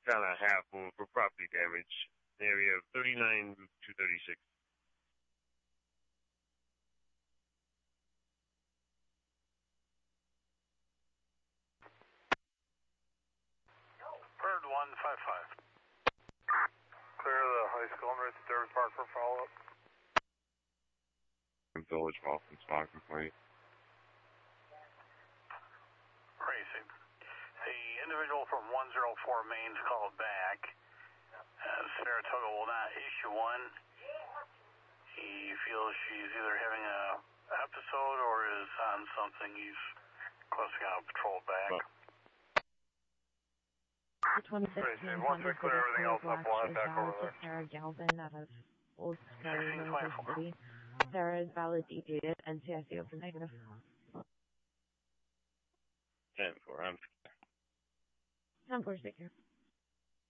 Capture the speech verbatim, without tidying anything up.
down a half moon for property damage. Area of thirty-nine to thirty-six. Bird one five five. Clear the high school and Ritz Derby Park for follow-up. Village Boston spot complaint. Racing. The individual from one oh four Main's called back. Uh, Saratoga will not issue one. He feels she's either having a episode or is on something. He's requesting a patrol back. Oh. The twenty sixteen Honda Civic Black is valid to Sarah Galvin out of Old Chicago, Kansas City. Sarah is validated and N C I C open negative. ten four, I'm ten four, take care.